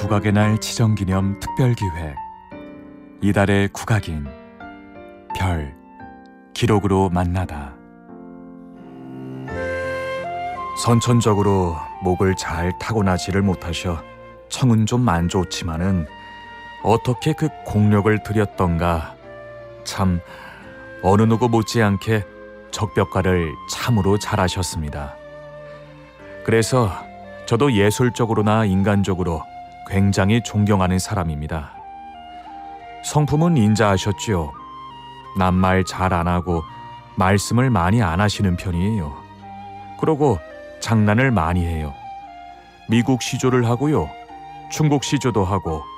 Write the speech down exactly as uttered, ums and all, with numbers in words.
국악의 날 지정기념 특별기획 이달의 국악인 별 기록으로 만나다. 선천적으로 목을 잘 타고나지를 못하셔 청은 좀 안 좋지만은 어떻게 그 공력을 들였던가. 참 어느 누구 못지않게 적벽가를 참으로 잘하셨습니다. 그래서 저도 예술적으로나 인간적으로 굉장히 존경하는 사람입니다. 성품은 인자하셨지요. 낱말 잘 안 하고 말씀을 많이 안 하시는 편이에요. 그러고 장난을 많이 해요. 미국 시조를 하고요, 중국 시조도 하고